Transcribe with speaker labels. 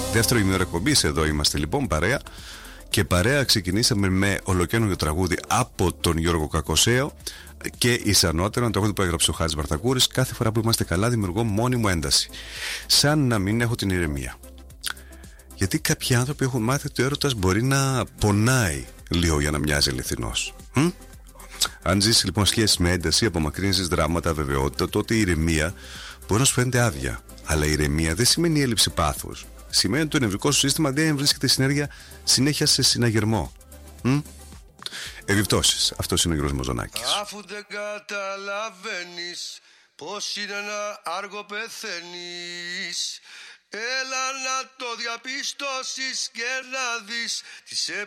Speaker 1: Δεύτερο ημίωρο εκπομπής, εδώ είμαστε λοιπόν παρέα. Και παρέα ξεκινήσαμε με ολοκαίνουργιο τραγούδι από τον Γιώργο Κακοσέο και εις ανώτερο, τραγούδι που έγραψε ο Χάρης Βαρτακούρης. Κάθε φορά που είμαστε καλά δημιουργώ μόνιμη μου ένταση. Σαν να μην έχω την ηρεμία. Γιατί κάποιοι άνθρωποι έχουν μάθει ότι ο έρωτας μπορεί να πονάει λίγο για να μοιάζει αληθινός. Αν ζήσει λοιπόν σχέση με ένταση, απομακρύνσεις, δράματα, αβεβαιότητα, τότε η ηρεμία μπορεί να σου φαίνεται άδεια. Αλλά η ηρεμία δεν σημαίνει έλλειψη πάθους. Σημαίνει ότι το νευρικό σου σύστημα δεν βρίσκεται συνέχεια σε συναγερμό. Επιπτώσεις. Αυτός είναι ο Γιώργος Μαζονάκης.
Speaker 2: Αφού δεν καταλαβαίνεις πως είναι να άργο πεθαίνεις, έλα να το διαπιστώσεις και να δεις τι σε